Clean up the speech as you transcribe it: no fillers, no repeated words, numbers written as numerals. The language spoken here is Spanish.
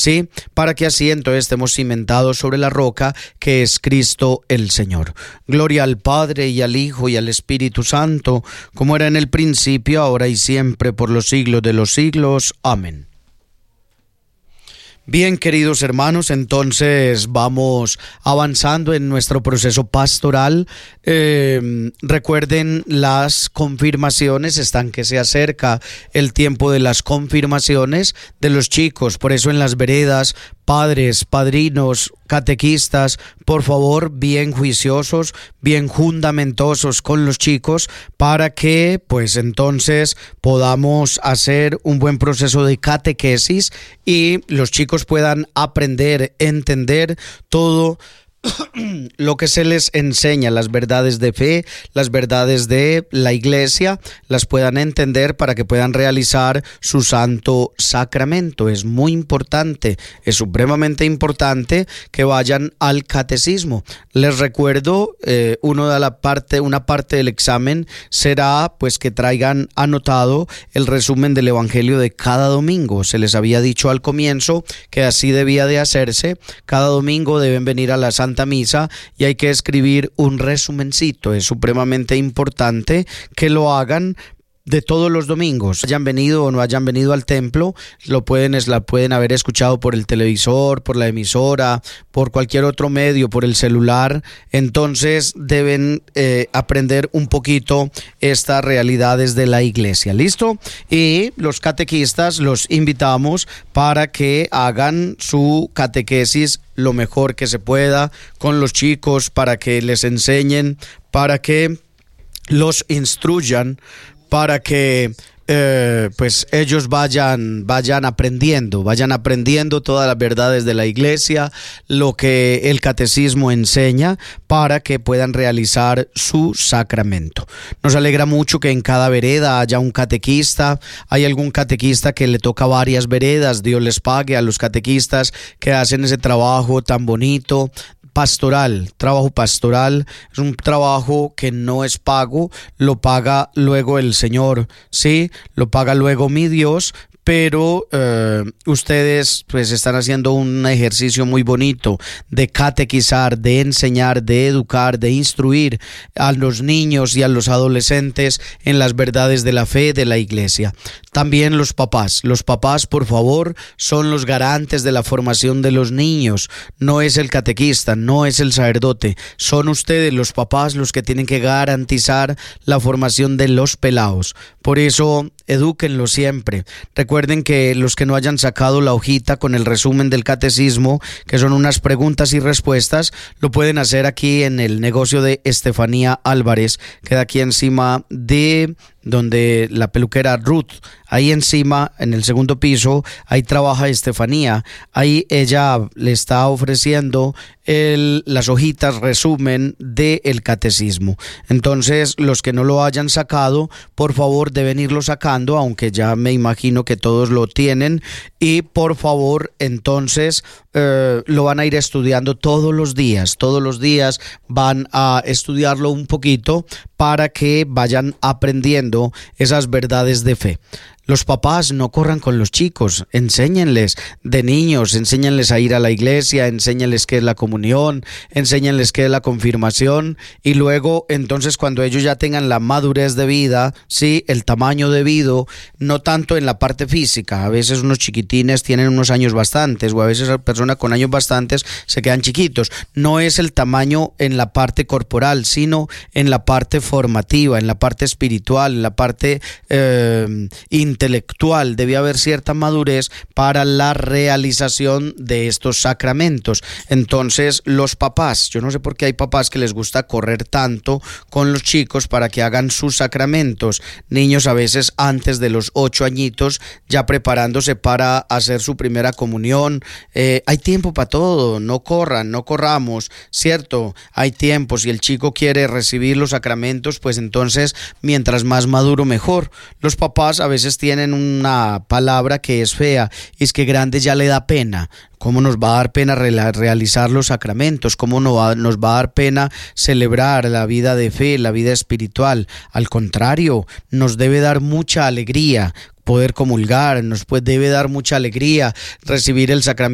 ¿sí? Para que así entonces estemos cimentados sobre la roca que es Cristo el Señor. Gloria al Padre y al Hijo y al Espíritu Santo, como era en el principio, ahora y siempre, por los siglos de los siglos. Amén. Bien, queridos hermanos, entonces vamos avanzando en nuestro proceso pastoral. Recuerden, las confirmaciones están que se acerca el tiempo de las confirmaciones de los chicos. Por eso en las veredas, padres, padrinos, catequistas, por favor, bien juiciosos, bien fundamentosos con los chicos para que pues entonces podamos hacer un buen proceso de catequesis y los chicos puedan aprender, entender todo lo que se les enseña, las verdades de fe, las verdades de la iglesia, las puedan entender para que puedan realizar su santo sacramento. Es muy importante, es supremamente importante que vayan al catecismo. Les recuerdo, una parte del examen será pues que traigan anotado el resumen del evangelio de cada domingo. Se les había dicho al comienzo que así debía de hacerse. Cada domingo deben venir a la Santa Misa y hay que escribir un resumencito. Es supremamente importante que lo hagan de todos los domingos, hayan venido o no hayan venido al templo, la pueden haber escuchado por el televisor, por la emisora, por cualquier otro medio, por el celular. Entonces deben aprender un poquito estas realidades de la iglesia. ¿Listo? Y los catequistas los invitamos para que hagan su catequesis lo mejor que se pueda con los chicos, para que les enseñen, para que los instruyan, para que pues ellos vayan aprendiendo todas las verdades de la iglesia, lo que el catecismo enseña, para que puedan realizar su sacramento. Nos alegra mucho que en cada vereda haya un catequista. Hay algún catequista que le toca varias veredas. Dios les pague a los catequistas que hacen ese trabajo tan bonito. Trabajo pastoral, es un trabajo que no es pago, lo paga luego el Señor, ¿sí? Lo paga luego mi Dios, pero ustedes pues están haciendo un ejercicio muy bonito de catequizar, de enseñar, de educar, de instruir a los niños y a los adolescentes en las verdades de la fe de la iglesia. También los papás, por favor, son los garantes de la formación de los niños. No es el catequista, no es el sacerdote, son ustedes los papás los que tienen que garantizar la formación de los pelados. Por eso, edúquenlos siempre. Recuerden que los que no hayan sacado la hojita con el resumen del catecismo, que son unas preguntas y respuestas, lo pueden hacer aquí en el negocio de Estefanía Álvarez, queda aquí encima de donde la peluquera Ruth, ahí encima en el segundo piso, ahí trabaja Estefanía. Ahí ella le está ofreciendo las hojitas resumen del catecismo. Entonces los que no lo hayan sacado, por favor deben irlo sacando, aunque ya me imagino que todos lo tienen, y por favor entonces lo van a ir estudiando todos los días van a estudiarlo un poquito para que vayan aprendiendo esas verdades de fe. Los papás no corran con los chicos, enséñenles de niños, enséñenles a ir a la iglesia, enséñenles qué es la comunión, enséñenles qué es la confirmación, y luego entonces cuando ellos ya tengan la madurez de vida, sí, el tamaño debido, no tanto en la parte física. A veces unos chiquitines tienen unos años bastantes, o a veces la persona con años bastantes se quedan chiquitos. No es el tamaño en la parte corporal, sino en la parte formativa, en la parte espiritual, en la parte intelectual. Debe haber cierta madurez para la realización de estos sacramentos. Entonces los papás, yo no sé por qué hay papás que les gusta correr tanto con los chicos para que hagan sus sacramentos. Niños a veces antes de los 8 añitos ya preparándose para hacer su primera comunión. Hay tiempo para todo, no corramos, ¿cierto? Hay tiempo. Si el chico quiere recibir los sacramentos, pues entonces mientras más maduro mejor. Los papás a veces tienen una palabra que es fea, es que grande ya le da pena. ¿Cómo nos va a dar pena realizar los sacramentos? ¿Cómo nos va a dar pena celebrar la vida de fe, la vida espiritual? Al contrario, nos debe dar mucha alegría poder comulgar, debe dar mucha alegría recibir el sacramento